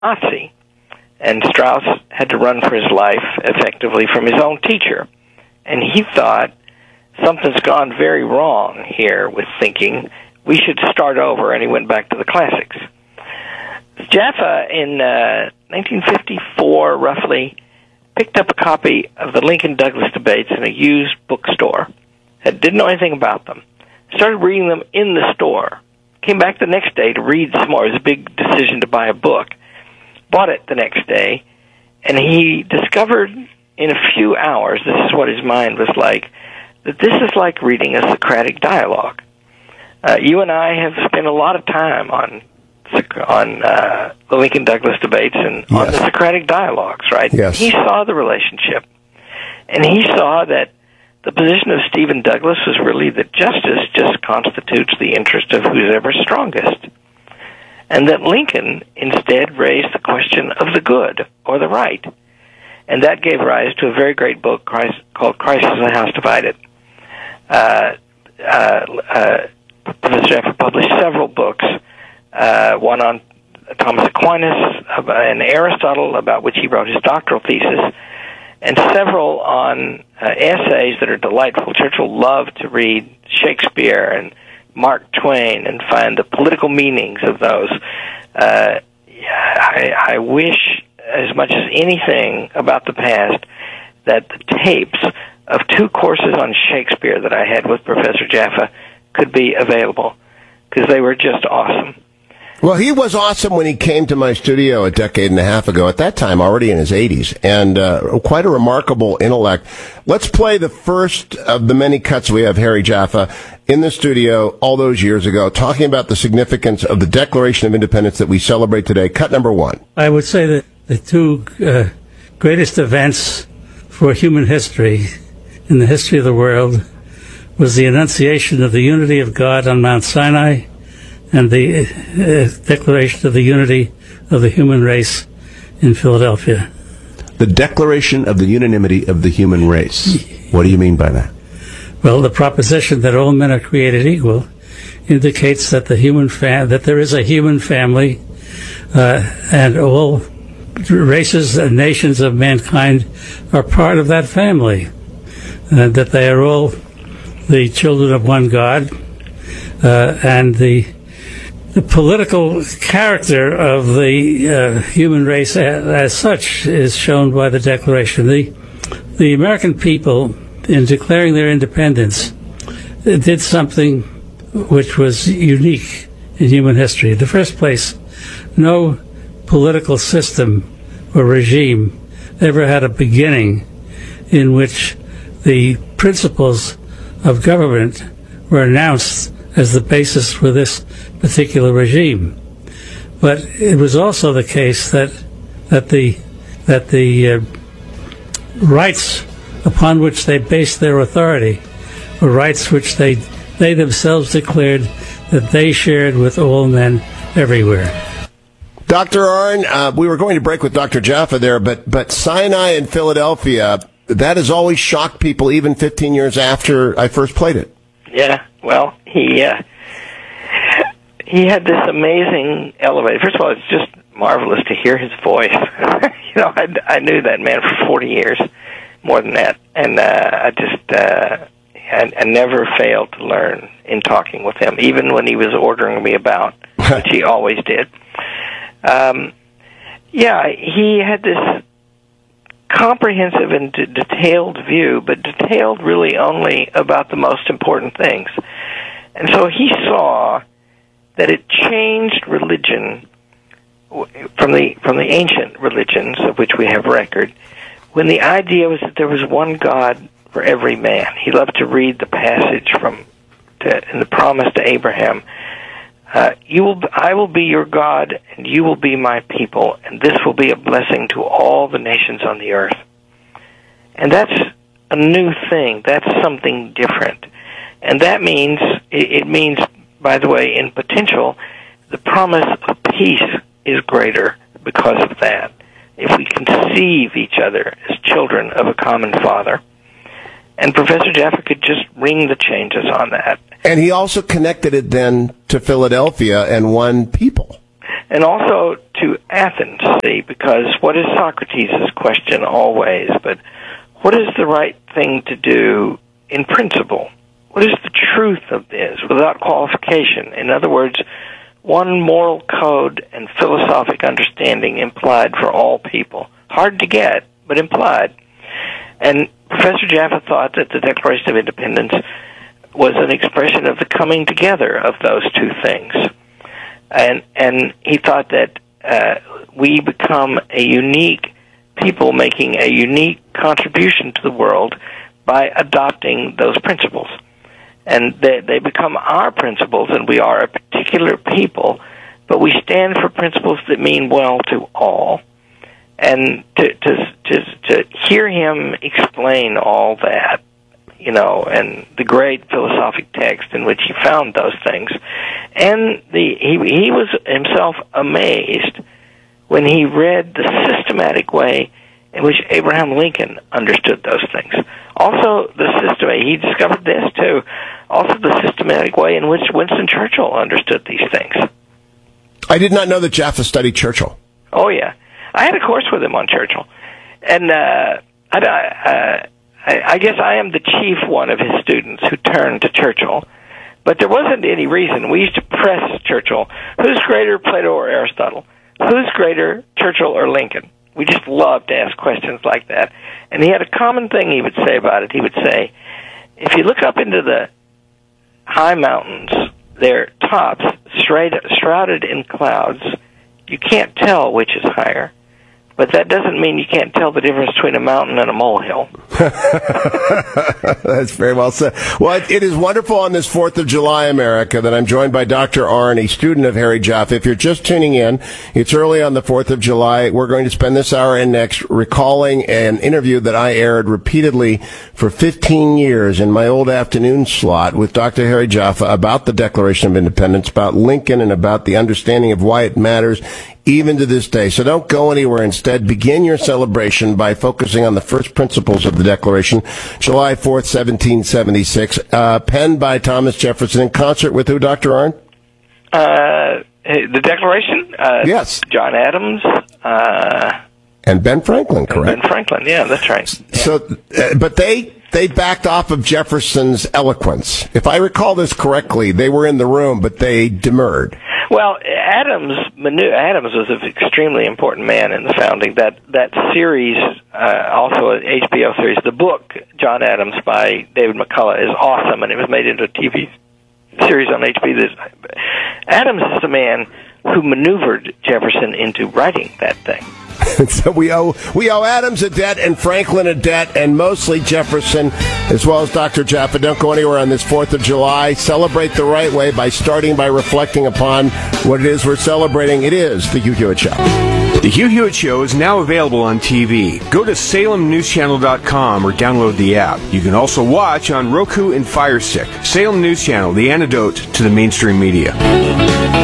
Nazi. And Strauss had to run for his life, effectively, from his own teacher. And he thought, something's gone very wrong here with thinking. We should start over, and he went back to the classics. Jaffa, in 1954, roughly, picked up a copy of the Lincoln-Douglas debates in a used bookstore. Didn't know anything about them. Started reading them in the store. Came back the next day to read some more. It was a big decision to buy a book. Bought it the next day, and he discovered in a few hours, this is what his mind was like, that this is like reading a Socratic dialogue. You and I have spent a lot of time on the Lincoln-Douglas debates and on the Socratic dialogues, right? Yes. He saw the relationship, and he saw that the position of Stephen Douglas was really that justice just constitutes the interest of who's ever strongest, and that Lincoln instead raised the question of the good or the right, and that gave rise to a very great book called Crisis in the House Divided. Professor Jaffa published several books, one on Thomas Aquinas and Aristotle, about which he wrote his doctoral thesis, and several on essays that are delightful. Churchill loved to read Shakespeare and Mark Twain and find the political meanings of those. I wish, as much as anything about the past, that the tapes of 2 courses on Shakespeare that I had with Professor Jaffa could be available, because they were just awesome. Well, he was awesome when he came to my studio a decade and a half ago, at that time already in his 80s, and quite a remarkable intellect. Let's play the first of the many cuts we have Harry Jaffa in the studio all those years ago, talking about the significance of the Declaration of Independence that we celebrate today. Cut number 1. I would say that the 2 greatest events for human history, in the history of the world, was the enunciation of the unity of God on Mount Sinai and the Declaration of the Unity of the Human Race in Philadelphia. The Declaration of the Unanimity of the Human Race. What do you mean by that? Well, the proposition that all men are created equal indicates that that there is a human family, and all races and nations of mankind are part of that family, that they are all the children of one God, and the political character of the human race as such is shown by the Declaration. The American people, in declaring their independence, did something which was unique in human history. In the first place, no political system or regime ever had a beginning in which the principles of government were announced as the basis for this particular regime. But it was also the case that the rights upon which they based their authority were rights which they themselves declared that they shared with all men everywhere. Dr. Arnn, we were going to break with Dr. Jaffa there, but Sinai in Philadelphia, that has always shocked people, even 15 years after I first played it. Yeah, well, he had this amazing elevator. First of all, it's just marvelous to hear his voice. I knew that man for 40 years, more than that, and I never failed to learn in talking with him, even when he was ordering me about, which he always did. He had this comprehensive and detailed view, but detailed really only about the most important things. And so he saw that it changed religion from the ancient religions of which we have record, when the idea was that there was one God for every man. He loved to read the passage in the promise to Abraham. I will be your God, and you will be my people, and this will be a blessing to all the nations on the earth. And that's a new thing. That's something different. And that means, it means, by the way, in potential, the promise of peace is greater because of that. If we conceive each other as children of a common Father. And Professor Jaffa could just ring the changes on that. And he also connected it then to Philadelphia and one people. And also to Athens, see, because what is Socrates' question always, but what is the right thing to do in principle? What is the truth of this without qualification? In other words, one moral code and philosophic understanding implied for all people. Hard to get, but implied. And Professor Jaffa thought that the Declaration of Independence was an expression of the coming together of those two things. And he thought that we become a unique people making a unique contribution to the world by adopting those principles. And they become our principles, and we are a particular people, but we stand for principles that mean well to all. And to hear him explain all that, and the great philosophic text in which he found those things, and he was himself amazed when he read the systematic way in which Abraham Lincoln understood those things. Also, he discovered this too, also the systematic way in which Winston Churchill understood these things. I did not know that Jaffa studied Churchill. Oh, yeah. I had a course with him on Churchill. And I guess I am the chief one of his students who turned to Churchill. But there wasn't any reason. We used to press Churchill. Who's greater, Plato or Aristotle? Who's greater, Churchill or Lincoln? We just loved to ask questions like that. And he had a common thing he would say about it. He would say, if you look up into the high mountains, their tops shrouded in clouds, you can't tell which is higher. But that doesn't mean you can't tell the difference between a mountain and a molehill. That's very well said. Well, it is wonderful on this 4th of July, America, that I'm joined by Dr. Arnn, a student of Harry Jaffa. If you're just tuning in, it's early on the 4th of July. We're going to spend this hour and next recalling an interview that I aired repeatedly for 15 years in my old afternoon slot with Dr. Harry Jaffa about the Declaration of Independence, about Lincoln, and about the understanding of why it matters even to this day. So don't go anywhere. Instead, begin your celebration by focusing on the first principles of the Declaration, July 4th, 1776, penned by Thomas Jefferson in concert with who, Dr. Arnn? The Declaration? Yes. John Adams. And Ben Franklin, correct? Ben Franklin, yeah, that's right. Yeah. So, but they backed off of Jefferson's eloquence. If I recall this correctly, they were in the room, but they demurred. Well, Adams was an extremely important man in the founding. That series, also an HBO series, the book John Adams by David McCullough is awesome, and it was made into a TV series on HBO. Adams is the man who maneuvered Jefferson into writing that thing. So we owe Adams a debt and Franklin a debt, and mostly Jefferson, as well as Dr. Jaffa. Don't go anywhere on this 4th of July. Celebrate the right way by starting by reflecting upon what it is we're celebrating. It is the Hugh Hewitt Show. The Hugh Hewitt Show is now available on TV. Go to SalemNewsChannel.com or download the app. You can also watch on Roku and Fire Stick. Salem News Channel, the antidote to the mainstream media.